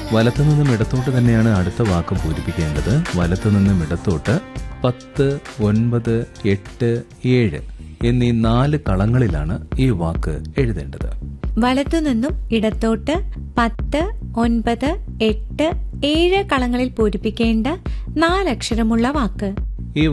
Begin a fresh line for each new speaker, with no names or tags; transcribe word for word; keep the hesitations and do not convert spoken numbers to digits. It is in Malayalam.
വലത്തു നിന്നും ഇടത്തോട്ട് തന്നെയാണ് അടുത്ത വാക്ക് പൂരിപ്പിക്കേണ്ടത്. വലത്തു നിന്നും ഇടത്തോട്ട് പത്ത്, ഒൻപത്, എട്ട്, ഏഴ് എന്നീ നാല് കളങ്ങളിലാണ് ഈ വാക്ക് എഴുതേണ്ടത്.
വലത്തുനിന്നും ഇടത്തോട്ട് പത്ത്, ഒൻപത്, എട്ട്, ഏഴ് കളങ്ങളിൽ പൂരിപ്പിക്കേണ്ട നാലക്ഷരമുള്ള വാക്ക്.